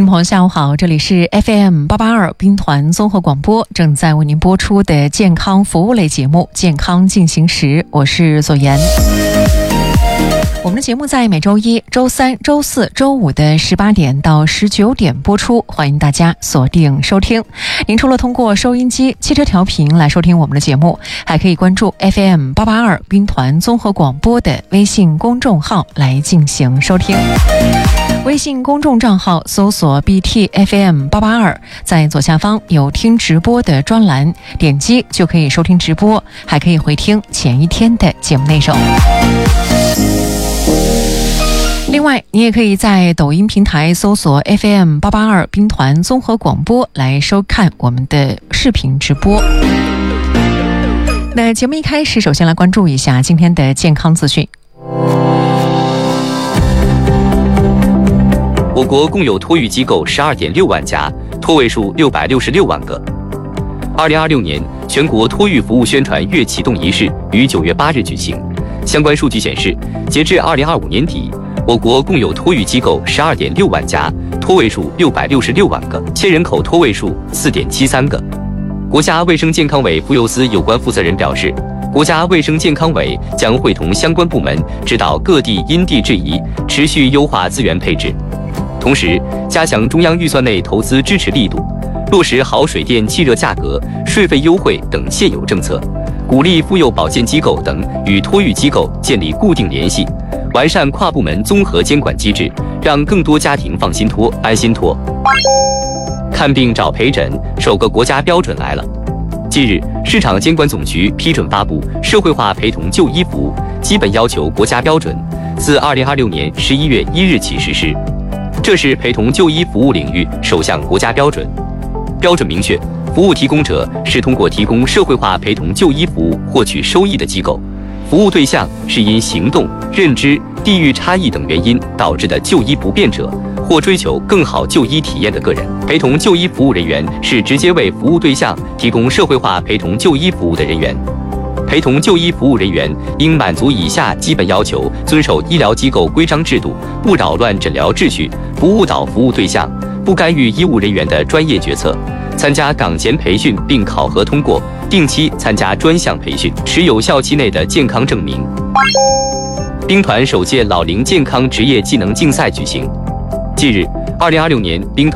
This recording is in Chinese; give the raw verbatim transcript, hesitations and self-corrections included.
众朋友下午好，这里是 F M 八八二兵团综合广播，正在为您播出的健康服务类节目健康进行时，我是左岩。我们的节目在每周一、周三、周四、周五的十八点到十九点播出，欢迎大家锁定收听。您除了通过收音机、汽车调频来收听我们的节目，还可以关注 F M 八八二兵团综合广播的微信公众号来进行收听。微信公众账号搜索 B T F M 八八二，在左下方有听直播的专栏，点击就可以收听直播，还可以回听前一天的节目内容。另外，你也可以在抖音平台搜索 F M 八八二兵团综合广播来收看我们的视频直播。那节目一开始，首先来关注一下今天的健康资讯。 我国共有托育机构 十二点六万家，托位数六百六十六万个。二零二六年全国托育服务宣传月启动仪式于九月八日举行。相关数据显示，截至二零二五年底，我国共有托育机构 十二点六万家，托位数六百六十六万个，千人口托位数 四点七三个。国家卫生健康委妇幼司有关负责人表示，国家卫生健康委将会同相关部门指导各地因地制宜，持续优化资源配置。同时，加强中央预算内投资支持力度，落实好水电气热价格、税费优惠等现有政策，鼓励妇幼保健机构等与托育机构建立固定联系，完善跨部门综合监管机制，让更多家庭放心托、安心托。看病找陪诊，首个国家标准来了。近日，市场监管总局批准发布《社会化陪同就医服务基本要求国家标准》，自二零二六年十一月一日起实施。这是陪同就医服务领域首项国家标准。标准明确，服务提供者是通过提供社会化陪同就医服务获取收益的机构，服务对象是因行动、认知、地域差异等原因导致的就医不便者，或追求更好就医体验的个人。陪同就医服务人员是直接为服务对象提供社会化陪同就医服务的人员。陪同就医服务人员应满足以下基本要求：遵守医疗机构规章制度，不扰乱诊疗秩序，不误导服务对象，不干预医务人员的专业决策，参加岗前培训并考核通过，定期参加专项培训，持有效期内的健康证明。兵团首届老龄健康职业技能竞赛举行。近日，二零二六年兵团